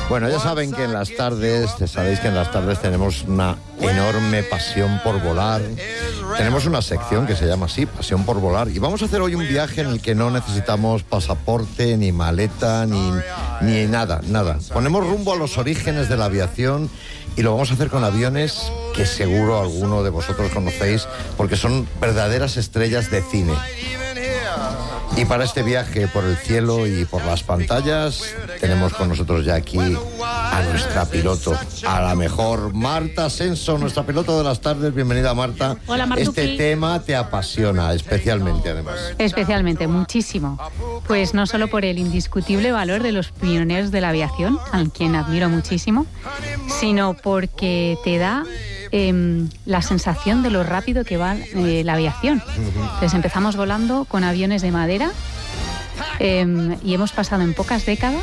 Bueno, ya saben que en las tardes, sabéis que en las tardes tenemos una enorme pasión por volar. Tenemos una sección que se llama así, Pasión por Volar. Y vamos a hacer hoy un viaje en el que no necesitamos pasaporte, ni maleta, ni nada. Ponemos rumbo a los orígenes de la aviación y lo vamos a hacer con aviones que seguro alguno de vosotros conocéis porque son verdaderas estrellas de cine. Y para este viaje por el cielo y por las pantallas tenemos con nosotros ya aquí a nuestra piloto, a la mejor Marta Ascenso, nuestra piloto de las tardes. Bienvenida, Marta. Hola, Martuki. Este tema te apasiona especialmente, además. Especialmente, muchísimo. Pues no solo por el indiscutible valor de los pioneros de la aviación, a quien admiro muchísimo, sino porque te da la sensación de lo rápido que va la aviación. Entonces empezamos volando con aviones de madera y hemos pasado en pocas décadas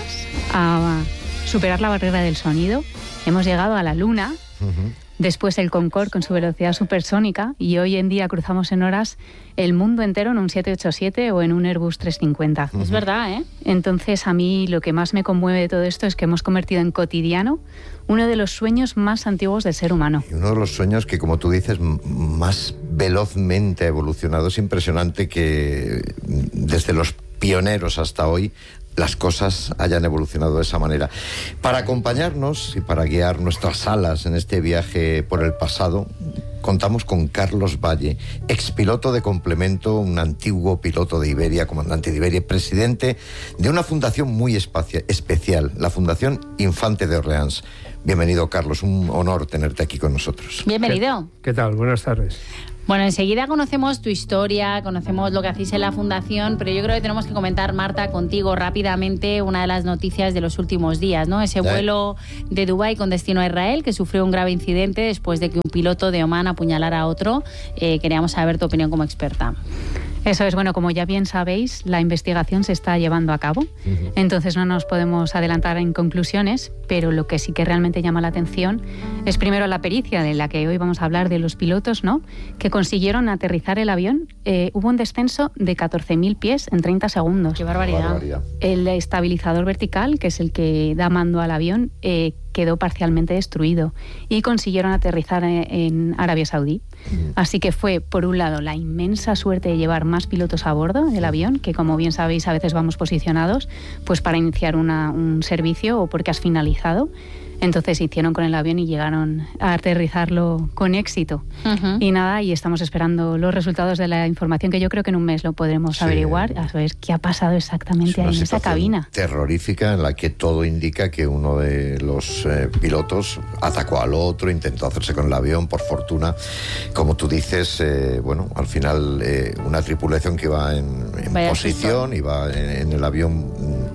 a superar la barrera del sonido. Hemos llegado a la Luna, después el Concorde con su velocidad supersónica, y hoy en día cruzamos en horas el mundo entero en un 787 o en un Airbus 350. Es verdad, ¿eh? Entonces, a mí lo que más me conmueve de todo esto es que hemos convertido en cotidiano uno de los sueños más antiguos del ser humano. Y uno de los sueños que, como tú dices, más velozmente ha evolucionado. Es impresionante que desde los pioneros hasta hoy las cosas hayan evolucionado de esa manera. Para acompañarnos y para guiar nuestras alas en este viaje por el pasado, contamos con Carlos Valle, expiloto de complemento, un antiguo piloto de Iberia, comandante de Iberia, presidente de una fundación muy especial, la Fundación Infante de Orleans. Bienvenido, Carlos, un honor tenerte aquí con nosotros. Bienvenido. ¿Qué tal? Buenas tardes. Bueno, enseguida conocemos tu historia, conocemos lo que hacéis en la Fundación, pero yo creo que tenemos que comentar, Marta, contigo rápidamente una de las noticias de los últimos días, ¿no? Ese vuelo de Dubái con destino a Israel que sufrió un grave incidente después de que un piloto de Omán apuñalara a otro. Queríamos saber tu opinión como experta. Eso es, bueno, como ya bien sabéis, la investigación se está llevando a cabo, entonces no nos podemos adelantar en conclusiones, pero lo que sí que realmente llama la atención es primero la pericia de la que hoy vamos a hablar de los pilotos, ¿no?, que consiguieron aterrizar el avión. Hubo un descenso de 14.000 pies en 30 segundos. ¡Qué barbaridad! El estabilizador vertical, que es el que da mando al avión, quedó parcialmente destruido y consiguieron aterrizar en Arabia Saudí. Así que fue, por un lado, la inmensa suerte de llevar más pilotos a bordo del avión, que como bien sabéis a veces vamos posicionados pues para iniciar un servicio o porque has finalizado. Entonces hicieron con el avión y llegaron a aterrizarlo con éxito. Y nada, y estamos esperando los resultados de la información, que yo creo que en un mes lo podremos averiguar, a saber qué ha pasado exactamente ahí en esa cabina. Terrorífica, en la que todo indica que uno de los pilotos atacó al otro, intentó hacerse con el avión. Por fortuna, como tú dices, bueno, al final una tripulación que iba en posición, iba en el avión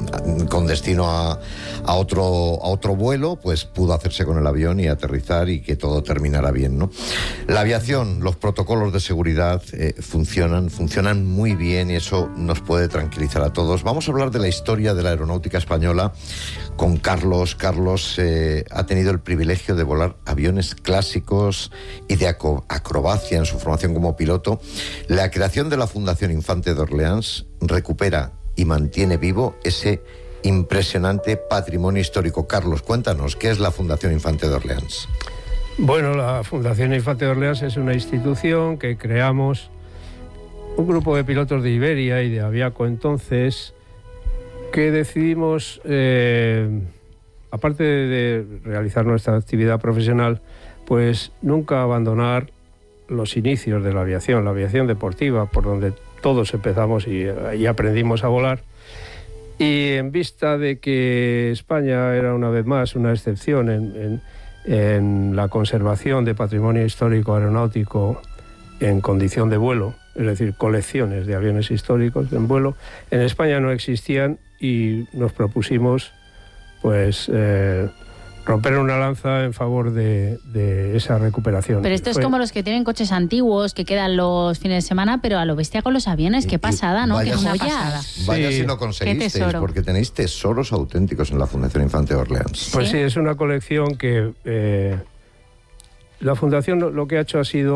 con destino a otro vuelo, pues pudo hacerse con el avión y aterrizar y que todo terminara bien, ¿no? La aviación, los protocolos de seguridad funcionan muy bien y eso nos puede tranquilizar a todos. Vamos a hablar de la historia de la aeronáutica española con Carlos. Carlos ha tenido el privilegio de volar aviones clásicos y de acrobacia en su formación como piloto. La creación de la Fundación Infante de Orleans recupera y mantiene vivo ese impresionante patrimonio histórico. Carlos, cuéntanos, ¿qué es la Fundación Infante de Orleans? Bueno, la Fundación Infante de Orleans es una institución que creamos un grupo de pilotos de Iberia y de Aviaco entonces, que decidimos, aparte de realizar nuestra actividad profesional, pues nunca abandonar los inicios de la aviación deportiva, por donde todos empezamos y aprendimos a volar. Y en vista de que España era una vez más una excepción en la conservación de patrimonio histórico aeronáutico en condición de vuelo, es decir, colecciones de aviones históricos en vuelo, en España no existían y nos propusimos pues romper una lanza en favor de esa recuperación. Pero esto es como los que tienen coches antiguos que quedan los fines de semana, pero a lo bestia con los aviones. Qué pasada, ¿no? Qué joya. Vaya si lo conseguisteis, porque tenéis tesoros auténticos en la Fundación Infante de Orleans. Pues sí, es una colección que la Fundación lo que ha hecho ha sido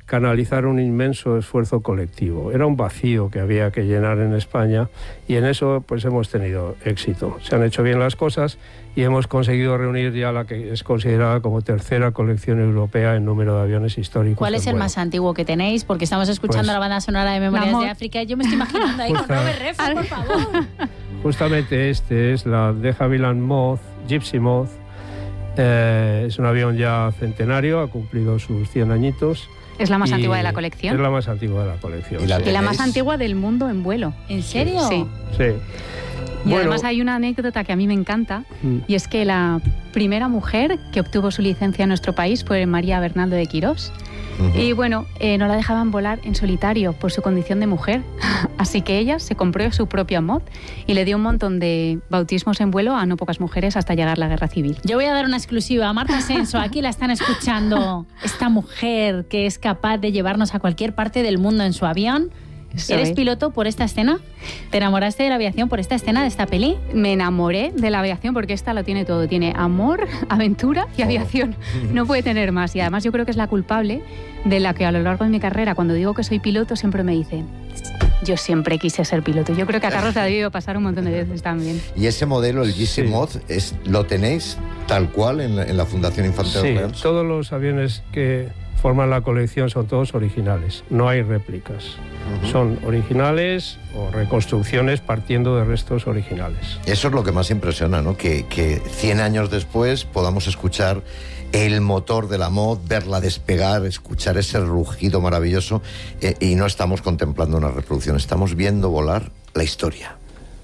canalizar un inmenso esfuerzo colectivo. Era un vacío que había que llenar en España y en eso pues hemos tenido éxito. Se han hecho bien las cosas y hemos conseguido reunir ya la que es considerada como tercera colección europea en número de aviones históricos. ¿Cuál es el más antiguo que tenéis? Porque estamos escuchando la banda sonora de Memorias de África y yo me estoy imaginando ahí con Robert Redford, por favor. Justamente este es la de Havilland Moth, Gypsy Moth. Es un avión ya centenario, ha cumplido sus 100 añitos. Es la más antigua de la colección. Es la más antigua de la colección. Y la más antigua del mundo en vuelo. ¿En serio? Sí. Y además hay una anécdota que a mí me encanta, y es que la primera mujer que obtuvo su licencia en nuestro país fue María Bernaldo de Quirós. Y bueno, no la dejaban volar en solitario por su condición de mujer. Así que ella se compró su propia Moth y le dio un montón de bautismos en vuelo a no pocas mujeres hasta llegar la guerra civil. Yo voy a dar una exclusiva a Marta Ascenso. Aquí la están escuchando. Esta mujer que es capaz de llevarnos a cualquier parte del mundo en su avión. ¿Eres piloto por esta escena? ¿Te enamoraste de la aviación por esta escena de esta peli? Me enamoré de la aviación porque esta lo tiene todo. Tiene amor, aventura y aviación. No puede tener más. Y además yo creo que es la culpable de la que a lo largo de mi carrera, cuando digo que soy piloto, siempre me dicen: yo siempre quise ser piloto. Yo creo que a Carlos le ha debido pasar un montón de veces también. ¿Y ese modelo, el Gypsy Moth, lo tenéis tal cual en la Fundación Infante Orleans? Sí, todos los aviones que forman la colección son todos originales, no hay réplicas. Son originales o reconstrucciones partiendo de restos originales. Eso es lo que más impresiona, ¿no? Que 100 años después podamos escuchar el motor de la Moth, verla despegar, escuchar ese rugido maravilloso, y no estamos contemplando una reproducción, estamos viendo volar la historia.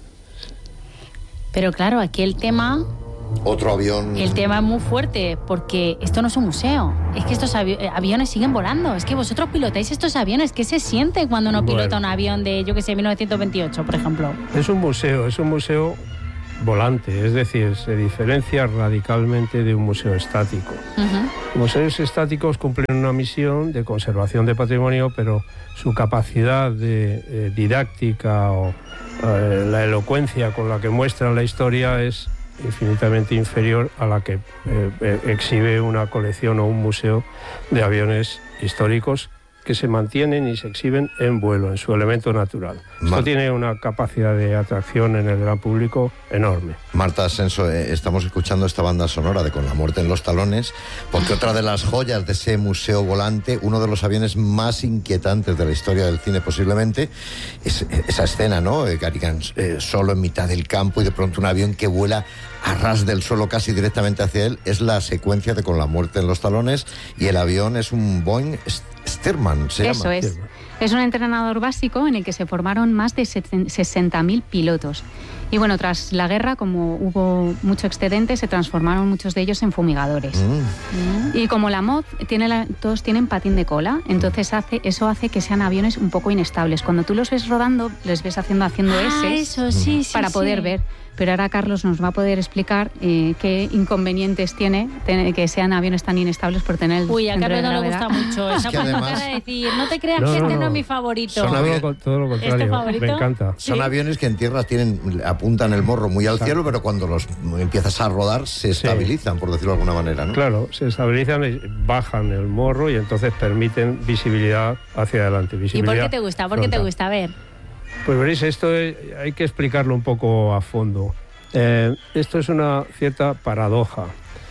Pero claro, aquí el tema... Otro avión... El tema es muy fuerte, porque esto no es un museo. Es que estos aviones siguen volando. Es que vosotros pilotáis estos aviones. ¿Qué se siente cuando uno pilota un avión de, yo que sé, 1928, por ejemplo? Es un museo volante, es decir, se diferencia radicalmente de un museo estático. Museos estáticos cumplen una misión de conservación de patrimonio, pero su capacidad de didáctica o la elocuencia con la que muestran la historia es infinitamente inferior a la que exhibe una colección o un museo de aviones históricos que se mantienen y se exhiben en vuelo, en su elemento natural. Esto tiene una capacidad de atracción en el gran público enorme. Marta Ascenso, estamos escuchando esta banda sonora de Con la muerte en los talones, porque otra de las joyas de ese museo volante, uno de los aviones más inquietantes de la historia del cine posiblemente, es esa escena, ¿no? Garrigan solo en mitad del campo y de pronto un avión que vuela a ras del suelo casi directamente hacia él. Es la secuencia de Con la muerte en los talones y el avión es un Boeing Stearman, se llama. Eso es. Es un entrenador básico en el que se formaron más de 60.000 pilotos. Y bueno, tras la guerra, como hubo mucho excedente, se transformaron muchos de ellos en fumigadores. Y como la Moth todos tienen patín de cola, entonces eso hace que sean aviones un poco inestables. Cuando tú los ves rodando, les ves haciendo S para poder ver. Pero ahora Carlos nos va a poder explicar qué inconvenientes tiene que sean aviones tan inestables por tener el Uy, a Carlos no le gravedad. gusta mucho esa cara de decir, no te creas que este no es mi favorito. Todo lo contrario, me encanta. Son aviones que en tierra apuntan el morro muy al cielo, pero cuando los empiezas a rodar se estabilizan, por decirlo de alguna manera, ¿no? Claro, se estabilizan, bajan el morro y entonces permiten visibilidad hacia adelante. ¿Y por qué te gusta? ¿Por qué te gusta? A ver. Pues veréis, esto hay que explicarlo un poco a fondo. Esto es una cierta paradoja.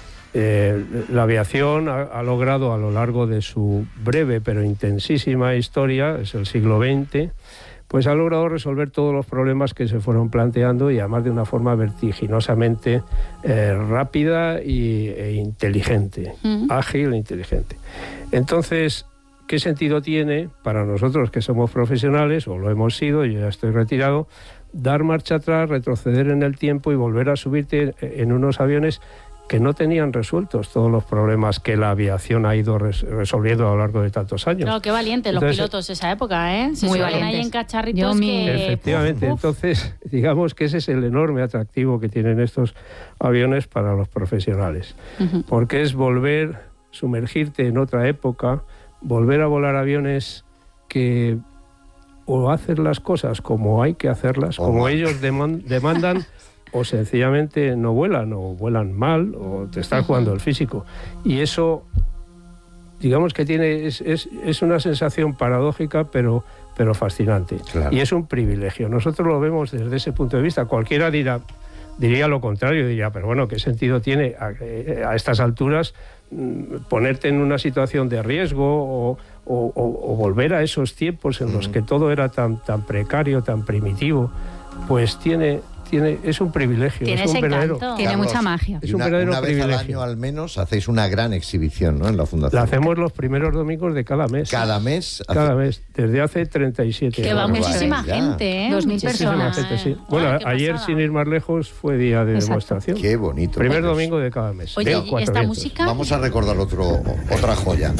La aviación ha logrado a lo largo de su breve pero intensísima historia, es el siglo XX, pues ha logrado resolver todos los problemas que se fueron planteando y además de una forma vertiginosamente rápida e inteligente, ágil e inteligente. Entonces, ¿qué sentido tiene para nosotros que somos profesionales, o lo hemos sido, yo ya estoy retirado, dar marcha atrás, retroceder en el tiempo y volver a subirte en unos aviones que no tenían resueltos todos los problemas que la aviación ha ido resolviendo a lo largo de tantos años? No, qué valientes los pilotos de esa época, ¿eh? Se muy valientes. Ahí en cacharritos Efectivamente, entonces digamos que ese es el enorme atractivo que tienen estos aviones para los profesionales, porque es sumergirte en otra época, volver a volar aviones que o hacen las cosas como hay que hacerlas, como ellos demandan, o sencillamente no vuelan, o vuelan mal, o te están jugando el físico. Y eso digamos que es una sensación paradójica, pero fascinante. Claro. Y es un privilegio. Nosotros lo vemos desde ese punto de vista. Cualquiera diría lo contrario, diría, pero bueno, ¿qué sentido tiene a estas alturas ponerte en una situación de riesgo o volver a esos tiempos en los que todo era tan precario, tan primitivo? Pues es un privilegio. Tiene es un ese verdadero. encanto. Tiene Carlos, mucha magia. Es un verdadero una vez privilegio. al año al menos hacéis una gran exhibición, ¿no? En la fundación. La hacemos los primeros domingos de cada mes. Cada mes. Cada mes, desde hace 37 Que va años. muchísima Ya. gente, 2000 Muchísima personas. gente, sí. Bueno, Qué ayer, pasada. sin ir más lejos, fue día de Exacto. demostración. Qué bonito. Primer Pues, domingo de cada mes. Oye, Veo ¿y 4 esta vientos. música? Vamos a recordar otra joya.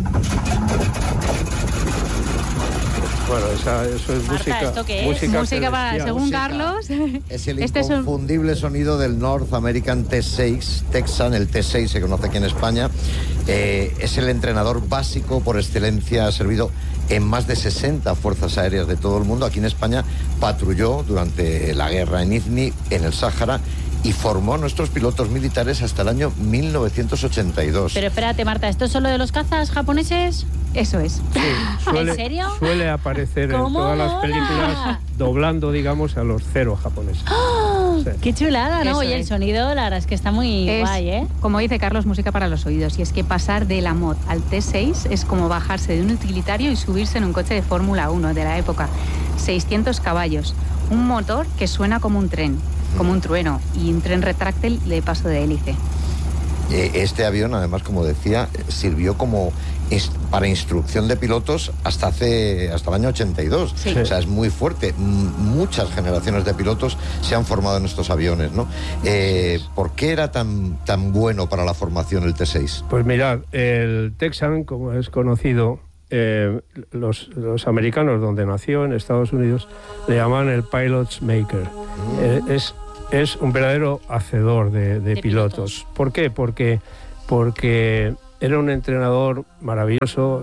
Bueno, eso es Marta, música. ¿esto qué es? Música para, celestial. según Música. Carlos. Es el Este es un- inconfundible sonido del North American T6, Texan, el T6 se conoce aquí en España. Es el entrenador básico por excelencia, ha servido en más de 60 fuerzas aéreas de todo el mundo. Aquí en España patrulló durante la guerra en Ifni, en el Sáhara, y formó a nuestros pilotos militares hasta el año 1982. Pero espérate, Marta, ¿esto es solo de los cazas japoneses? Eso es. Sí, ¿En serio? Suele aparecer en ¿Cómo todas las mola? películas doblando, digamos, a los cero japoneses. Sí. ¡Qué chulada, ¿no? Eso Oye, el es. sonido, la verdad es que está muy Es, guay, ¿eh? como dice Carlos, música para los oídos. Y es que pasar de la mod al T6 es como bajarse de un utilitario y subirse en un coche de Fórmula 1 de la época. 600 caballos. Un motor que suena como un tren, como un trueno. Y un tren retráctil de paso de hélice. Este avión, además, como decía, sirvió como para instrucción de pilotos hasta el año 82. Sí. O sea, es muy fuerte. Muchas generaciones de pilotos se han formado en estos aviones, ¿no? ¿Por qué era tan bueno para la formación el T6? Pues mirad, el Texan, como es conocido, los americanos, donde nació, en Estados Unidos, le llaman el Pilot's Maker. Es un verdadero hacedor de pilotos. ¿Por qué? Porque era un entrenador maravilloso,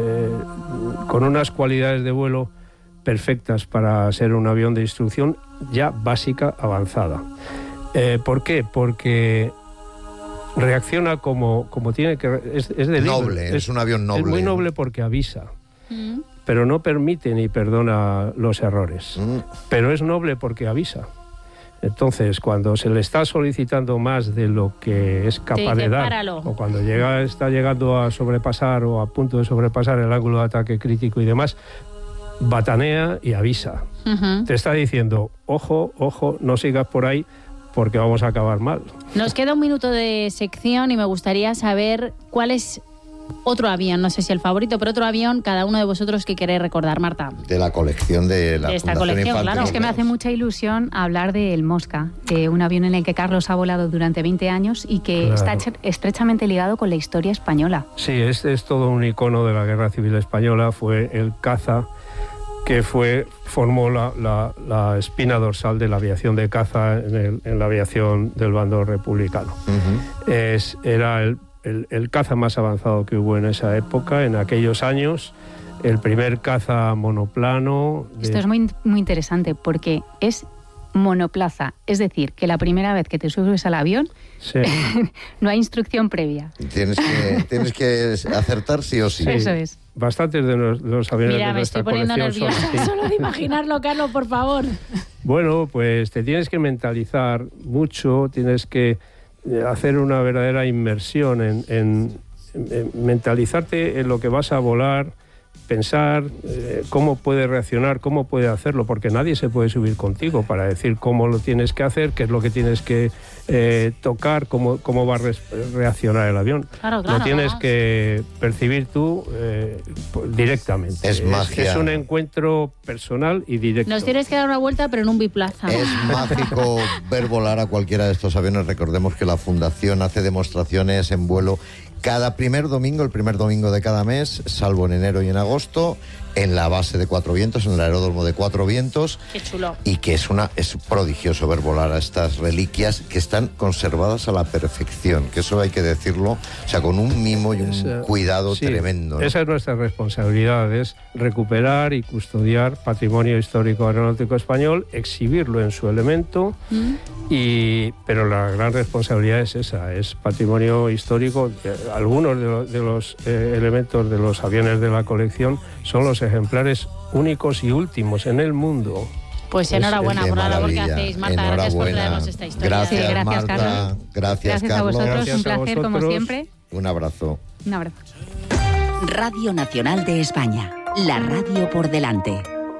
con unas cualidades de vuelo perfectas para ser un avión de instrucción ya básica, avanzada. ¿Por qué? Porque reacciona como tiene que... Es de Noble, es un avión noble. Es muy noble porque avisa, pero no permite ni perdona los errores. Pero es noble porque avisa. Entonces, cuando se le está solicitando más de lo que es capaz de dar, páralo. o cuando está llegando a sobrepasar o a punto de sobrepasar el ángulo de ataque crítico y demás, batanea y avisa. Te está diciendo, ojo, no sigas por ahí porque vamos a acabar mal. Nos queda un minuto de sección y me gustaría saber cuál es otro avión, no sé si el favorito, pero otro avión, cada uno de vosotros que queréis recordar, Marta. De la colección de la De esta Fundación colección, Infante. claro. Es que me hace mucha ilusión hablar del Mosca, un avión en el que Carlos ha volado durante 20 años y que Claro. está estrechamente ligado con la historia española. Sí, es todo un icono de la Guerra Civil Española. Fue el caza que formó la espina dorsal de la aviación de caza en la aviación del bando republicano. Era el caza más avanzado que hubo en esa época, en aquellos años, el primer caza monoplano. Esto es muy, muy interesante porque es monoplaza, es decir, que la primera vez que te subes al avión Sí. no hay instrucción previa. Tienes que acertar sí o sí. Sí. Eso es. Bastantes de los aviones Mira, de me nuestra estoy poniendo colección son nerviosa así. solo de imaginarlo, Carlos, por favor. Bueno, pues te tienes que mentalizar mucho, tienes que hacer una verdadera inmersión en mentalizarte en lo que vas a volar, pensar cómo puede reaccionar, cómo puede hacerlo, porque nadie se puede subir contigo para decir cómo lo tienes que hacer, qué es lo que tienes que tocar, cómo va a reaccionar el avión. Claro, Lo tienes que percibir tú directamente. Es magia. Es un encuentro personal y directo. Nos tienes que dar una vuelta, pero en un biplaza. Es mágico ver volar a cualquiera de estos aviones. Recordemos que la Fundación hace demostraciones en vuelo cada el primer domingo de cada mes, salvo en enero y en agosto, en la base de Cuatro Vientos, en el aeródromo de Cuatro Vientos. Qué chulo. Y que es prodigioso ver volar a estas reliquias que están conservadas a la perfección, que eso hay que decirlo, o sea, con un mimo y un cuidado tremendo, ¿no? Esa es nuestra responsabilidad, es recuperar y custodiar patrimonio histórico aeronáutico español, exhibirlo en su elemento, pero la gran responsabilidad es esa, es patrimonio histórico. Algunos de los elementos de los aviones de la colección son los ejemplares únicos y últimos en el mundo. Pues enhorabuena por la labor que hacéis, Marta. Gracias por traernos esta historia. Gracias, gracias, Marta. Carlos. Gracias, a Carlos. vosotros, Gracias un placer como siempre. Un abrazo. Un abrazo. Radio Nacional de España, la radio por delante.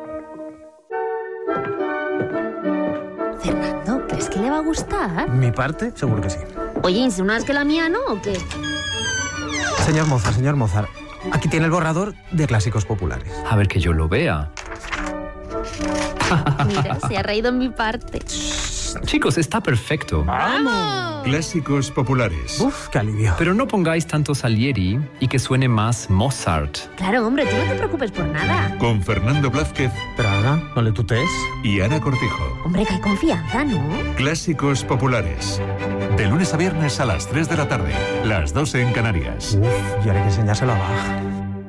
Fernando, ¿crees que le va a gustar? ¿Mi parte? Seguro que sí. Oye, ¿insinúas que la mía no o qué? Señor Mozart, aquí tiene el borrador de Clásicos Populares. A ver que yo lo vea. Mira, se ha reído en mi parte. Chicos, está perfecto. ¡Vamos! Clásicos Populares. Uf, qué alivio. Pero no pongáis tanto Salieri y que suene más Mozart. Claro, hombre, tú no te preocupes por nada. Con Fernando Blázquez Pero Ana, no le tutees. y Ana Cortijo. Hombre, que hay confianza, ¿no? Clásicos Populares. De lunes a viernes a las 3 de la tarde. Las 12 en Canarias. Uf, y ahora hay que enseñárselo a Bach.